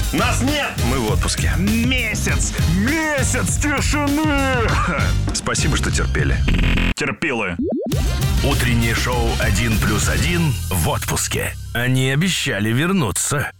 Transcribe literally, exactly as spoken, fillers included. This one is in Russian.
Нас нет! Мы в отпуске. Месяц! Месяц тишины! Спасибо, что терпели. Терпилы. Утреннее шоу «один плюс один» в отпуске. Они обещали вернуться.